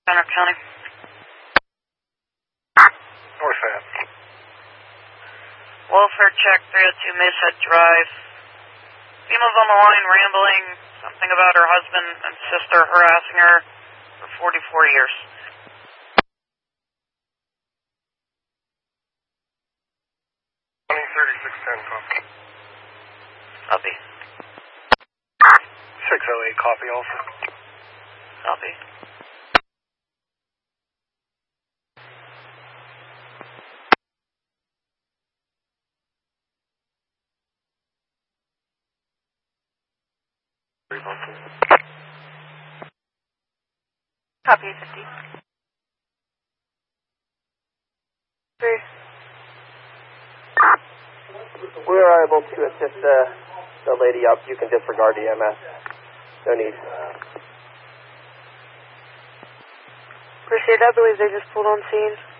Banner County. North Van. Welfare check 302 Mesa Drive. Female's on the line rambling something about her husband and sister harassing her for 44 years. Running 3610, copy. Copy. 608, copy also. Copy. Copy 50. 3. We are able to assist the lady up. You can disregard EMS. No need. Appreciate that. I believe they just pulled on scene.